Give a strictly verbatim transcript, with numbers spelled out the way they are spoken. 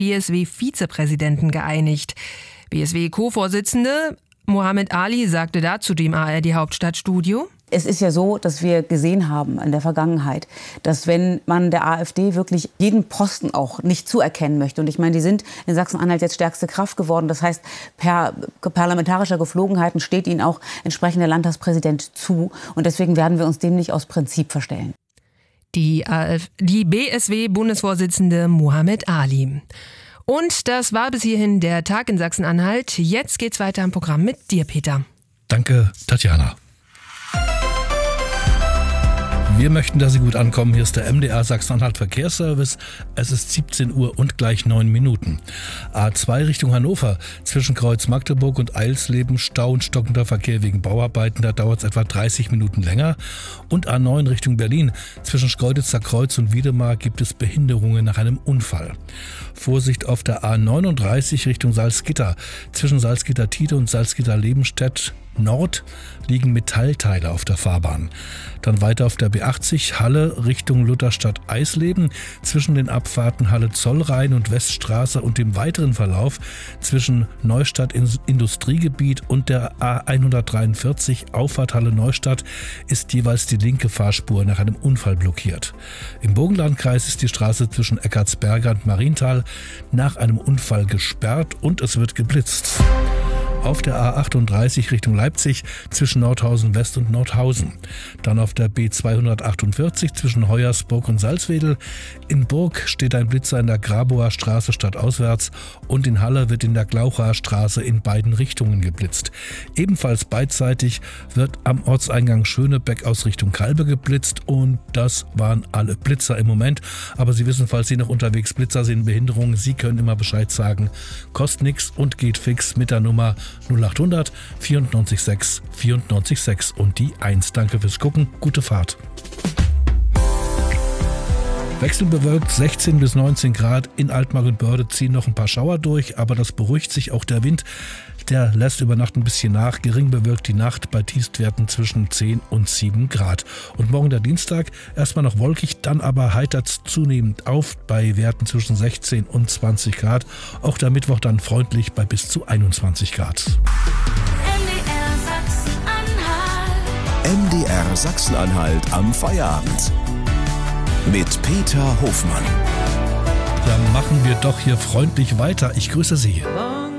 B S W-Vizepräsidenten geeinigt. B S W-Co-Vorsitzende Mohammed Ali sagte dazu dem A R D-Hauptstadtstudio: Es ist ja so, dass wir gesehen haben in der Vergangenheit, dass wenn man der AfD wirklich jeden Posten auch nicht zuerkennen möchte, und ich meine, die sind in Sachsen-Anhalt jetzt stärkste Kraft geworden, das heißt, per parlamentarischer Geflogenheiten steht ihnen auch entsprechend der Landtagspräsident zu, und deswegen werden wir uns dem nicht aus Prinzip verstellen. Die, AfD, die B S W-Bundesvorsitzende Mohammed Ali. Und das war bis hierhin der Tag in Sachsen-Anhalt. Jetzt geht's weiter im Programm mit dir, Peter. Danke, Tatjana. Wir möchten, dass Sie gut ankommen. Hier ist der M D R Sachsen-Anhalt Verkehrsservice. Es ist siebzehn Uhr und gleich neun Minuten. A zwei Richtung Hannover. Zwischen Kreuz Magdeburg und Eilsleben Stau und stockender Verkehr wegen Bauarbeiten. Da dauert es etwa dreißig Minuten länger. Und A neun Richtung Berlin. Zwischen Schkeuditzer Kreuz und Wiedemar gibt es Behinderungen nach einem Unfall. Vorsicht auf der A neununddreißig Richtung Salzgitter. Zwischen Salzgitter-Tide und Salzgitter-Lebenstedt Nord liegen Metallteile auf der Fahrbahn. Dann weiter auf der B achtzig Halle Richtung Lutherstadt-Eisleben. Zwischen den Abfahrten Halle-Zollrhein und Weststraße und dem weiteren Verlauf zwischen Neustadt-Industriegebiet und der A hundertdreiundvierzig Auffahrt Halle Neustadt ist jeweils die linke Fahrspur nach einem Unfall blockiert. Im Burgenlandkreis ist die Straße zwischen Eckartsberger und Marienthal nach einem Unfall gesperrt und es wird geblitzt. Auf der A achtunddreißig Richtung Leipzig zwischen Nordhausen West und Nordhausen. Dann auf der B zweihundertachtundvierzig zwischen Hoyersburg und Salzwedel. In Burg steht ein Blitzer in der Grabower Straße stadtauswärts und in Halle wird in der Glaucher Straße in beiden Richtungen geblitzt. Ebenfalls beidseitig wird am Ortseingang Schönebeck aus Richtung Kalbe geblitzt und das waren alle Blitzer im Moment. Aber Sie wissen, falls Sie noch unterwegs Blitzer sehen, Behinderungen, Sie können immer Bescheid sagen. Kostet nix und geht fix mit der Nummer null achthundert vierundneunzig sechs vierundneunzig sechs und die eins. Danke fürs Gucken, gute Fahrt. Wechselbewölkt sechzehn bis neunzehn Grad. In Altmark-und-Börde ziehen noch ein paar Schauer durch, aber das beruhigt sich. Auch der Wind, der lässt über Nacht ein bisschen nach. Gering bewölkt die Nacht bei Tiefstwerten zwischen zehn und sieben Grad. Und morgen der Dienstag erstmal noch wolkig, dann aber heitert es zunehmend auf bei Werten zwischen sechzehn und zwanzig Grad. Auch der Mittwoch dann freundlich bei bis zu einundzwanzig Grad. M D R Sachsen-Anhalt am Feierabend. Mit Peter Hofmann. Dann machen wir doch hier freundlich weiter. Ich grüße Sie.